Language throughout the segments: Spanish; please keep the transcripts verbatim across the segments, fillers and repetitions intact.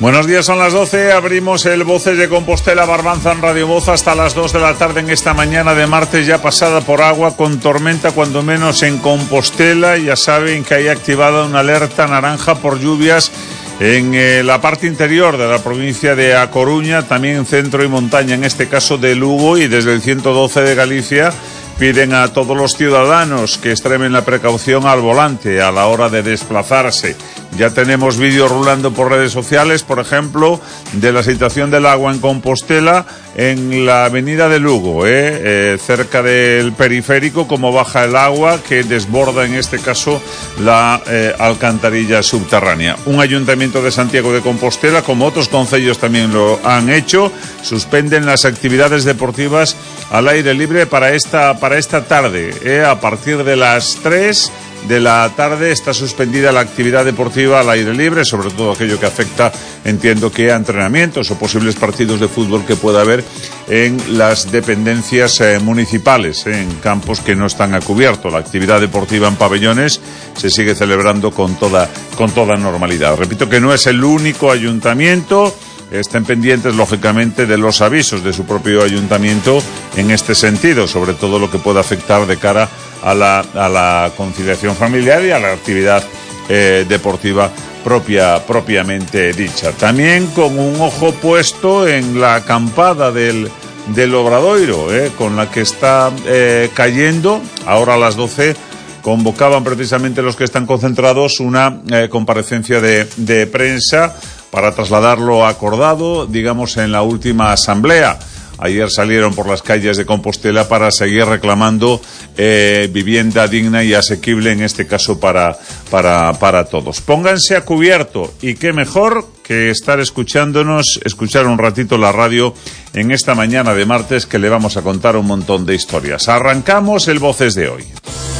Buenos días, son las doce, abrimos el Voces de Compostela Barbanza en Radio Voz hasta las dos de la tarde en esta mañana de martes, ya pasada por agua, con tormenta cuando menos en Compostela. Ya saben que hay activada una alerta naranja por lluvias en eh, la parte interior de la provincia de A Coruña, también en centro y montaña, en este caso de Lugo, y desde el ciento doce de Galicia piden a todos los ciudadanos que extremen la precaución al volante a la hora de desplazarse. Ya tenemos vídeos rulando por redes sociales, por ejemplo, de la situación del agua en Compostela, en la avenida de Lugo, eh, eh, cerca del periférico, como baja el agua que desborda en este caso la eh, alcantarilla subterránea. Un ayuntamiento de Santiago de Compostela, como otros concellos también lo han hecho, suspenden las actividades deportivas al aire libre para esta, para esta tarde, eh, a partir de las tres de la tarde está suspendida la actividad deportiva al aire libre, sobre todo aquello que afecta, entiendo que a entrenamientos o posibles partidos de fútbol que pueda haber en las dependencias eh, municipales, eh, en campos que no están a cubierto. La actividad deportiva en pabellones se sigue celebrando con toda, con toda normalidad. Repito que no es el único ayuntamiento. Estén pendientes, lógicamente, de los avisos de su propio ayuntamiento en este sentido, sobre todo lo que pueda afectar de cara a la, a la conciliación familiar y a la actividad eh, deportiva propia, propiamente dicha. También con un ojo puesto en la acampada del, del Obradoiro, eh, con la que está eh, cayendo, ahora a las doce, convocaban precisamente los que están concentrados una eh, comparecencia de, de prensa para trasladar lo acordado, digamos, en la última asamblea. Ayer salieron por las calles de Compostela para seguir reclamando eh, vivienda digna y asequible, en este caso para, para, para todos. Pónganse a cubierto, y qué mejor que estar escuchándonos, escuchar un ratito la radio en esta mañana de martes, que le vamos a contar un montón de historias. Arrancamos el Voces de hoy.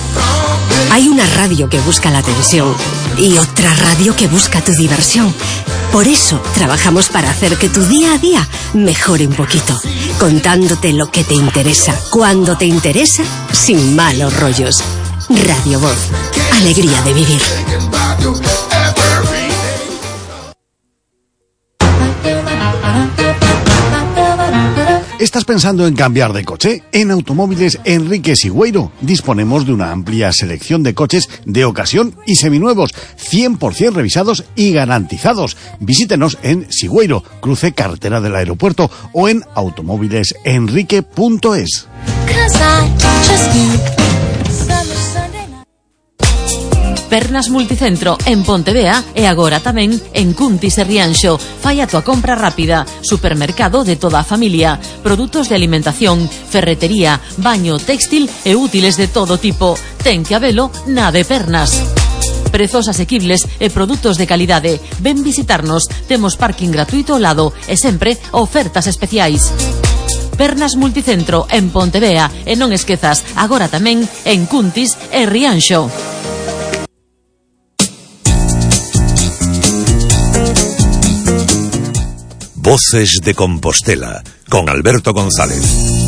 Hay una radio que busca la atención y otra radio que busca tu diversión. Por eso trabajamos para hacer que tu día a día mejore un poquito, contándote lo que te interesa, cuando te interesa, sin malos rollos. Radio Voz, alegría de vivir. ¿Estás pensando en cambiar de coche? En Automóviles Enrique Sigüeiro disponemos de una amplia selección de coches de ocasión y seminuevos, cien por ciento revisados y garantizados. Visítenos en Sigüeiro, cruce carretera del aeropuerto, o en automóviles enrique punto es. Pernas Multicentro en Pontevea e agora tamén en Cuntis e Rianxo. Fai a tua compra rápida. Supermercado de toda a familia. Produtos de alimentación, ferretería, baño, textil e útiles de todo tipo. Ten que habelo na de Pernas. Prezos asequibles e produtos de calidade. Ven visitarnos. Temos parking gratuito ao lado e sempre ofertas especiais. Pernas Multicentro en Pontevea, e non esquezas, agora tamén en Cuntis e Rianxo. Voces de Compostela, con Alberto González.